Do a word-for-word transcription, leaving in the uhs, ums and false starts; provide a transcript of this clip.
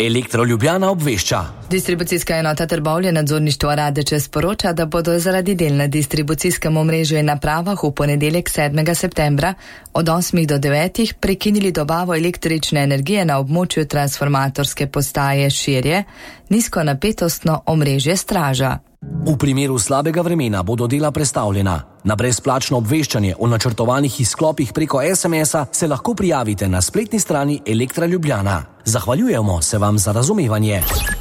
Elektro Ljubljana obvešča. Distribucijska enota Trbovlje nadzorništvo Radeče sporoča, da bodo zaradi del na distribucijskem omrežju in napravah v ponedeljek sedmega septembra od osmih do devetih prekinili dobavo električne energije na območju transformatorske postaje Širje, nizkonapetostno omrežje Straža. V primeru slabega vremena bodo dela prestavljena. Na brezplačno obveščanje o načrtovanih izklopih preko es em es-a se lahko prijavite na spletni strani Elektra Ljubljana. Zahvaljujemo se vam za razumevanje.